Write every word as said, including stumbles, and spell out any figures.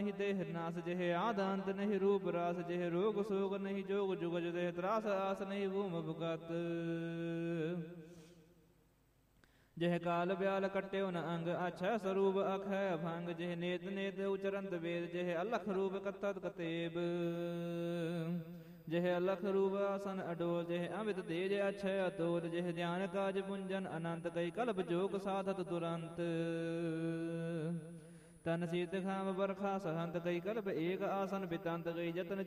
ਨਹੀਂ ਦੇਹ ਨਾਸ ਜਿਹੇ ਆਦ ਅੰਤ ਨਹੀਂ ਰੂਪ ਰਾਸ ਜਿਹੇ ਰੋਗ ਸੋਗ ਨਹੀਂ ਜੋਗ ਜੁਗ ਜਿਹੇ ਤਰਾਸ ਆਸ ਨਹੀਂ ਭੂਮ ਭਗਤ ਜਿਹ ਕਾਲ ਬਿਆਲ ਕਟਿਓ ਨ ਅੰਗ ਅਛੈ ਸਰੂਪ ਅਖੈ ਭੰਗ ਜਿਹ ਨੇਤ ਨੇਤ ਉਚਰੰਤ ਵੇਦ ਜਿਹ ਅਲਖ ਰੂਪ ਕਤਤ ਕਤੇਬ ਜਿਹ ਅਲਖ ਰੂਪ ਆਸਨ ਅਡੋਲ ਜਿਹ ਅਮਿਤ ਤੇਜ ਅਛੈ ਅਤੋਲ ਜਿਹ ਧਿਆਨ ਕਾਜ ਪੁੰਜਨ ਅਨੰਤ ਕਈ ਕਲਪ ਜੋਗ ਸਾਧਤ ਤੁਰੰਤ ਤਨ ਸੀਤ ਖਾਮ ਬਰਖਾ ਸਹੰਤ ਕਈ ਕਲਪ ਏਕ ਆਸਨ ਬਿਤੰਤ ਕਈ ਜਤਨ